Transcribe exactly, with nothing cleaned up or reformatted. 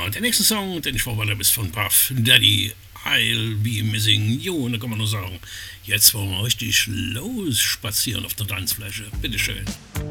und der nächste Song, den ich vorbereitet habe, ist von Puff Daddy, I'll Be Missing You. Und da kann man nur sagen, jetzt wollen wir richtig losspazieren auf der Tanzfläche. Bitteschön.